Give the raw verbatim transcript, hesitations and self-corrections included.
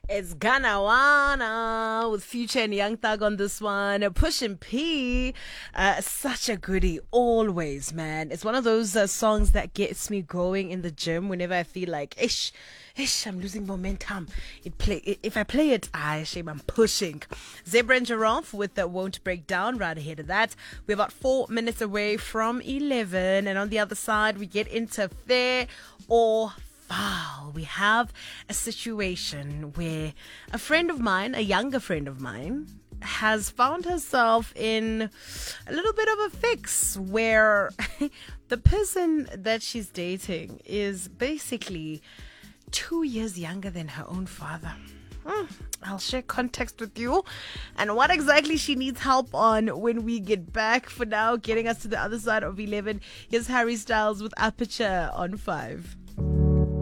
It's Ganawana with Future and Young Thug on this one. Pushin' P, uh, such a goodie, always, man. It's one of those uh, songs that gets me going in the gym whenever I feel like, ish, ish, I'm losing momentum. It play If I play it, I shame I'm pushing. Zebra and Giraffe with the Won't Break Down right ahead of that. We're about four minutes away from eleven, and on the other side, we get into Fair or Foul. We have a situation where a friend of mine, a younger friend of mine, has found herself in a little bit of a fix where the person that she's dating is basically two years younger than her own father. Hmm, I'll share context with you and what exactly she needs help on when we get back. For now, getting us to the other side of eleven, here's Harry Styles with Aperture on five.